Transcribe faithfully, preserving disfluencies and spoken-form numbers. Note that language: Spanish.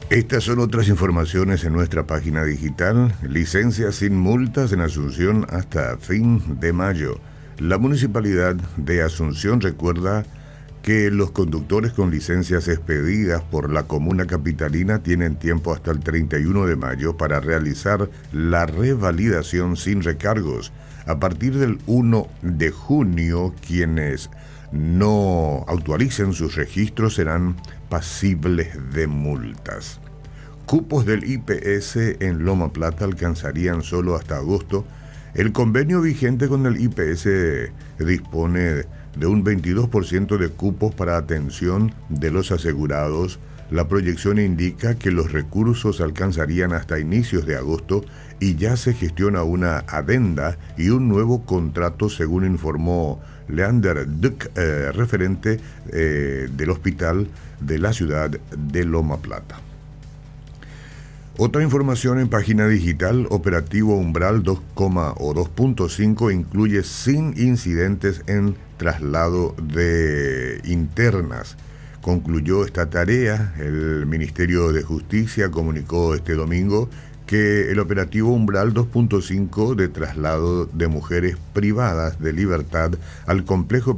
Estas son otras informaciones en nuestra página digital. Licencias sin multas en Asunción hasta fin de mayo. La Municipalidad de Asunción recuerda que los conductores con licencias expedidas por la comuna capitalina tienen tiempo hasta el treinta y uno de mayo para realizar la revalidación sin recargos. A partir del primero de junio, quienes no actualicen sus registros serán pasibles de multas. Cupos del I P S en Loma Plata alcanzarían solo hasta agosto. El convenio vigente con el I P S dispone de un veintidós por ciento de cupos para atención de los asegurados. La proyección indica que los recursos alcanzarían hasta inicios de agosto y ya se gestiona una adenda y un nuevo contrato, según informó Leander Duck, eh, referente eh, del hospital de la ciudad de Loma Plata. Otra información en página digital: operativo Umbral dos, o dos punto cinco incluye sin incidentes en traslado de internas. Concluyó esta tarea. El Ministerio de Justicia comunicó este domingo que el operativo Umbral dos punto cinco de traslado de mujeres privadas de libertad al complejo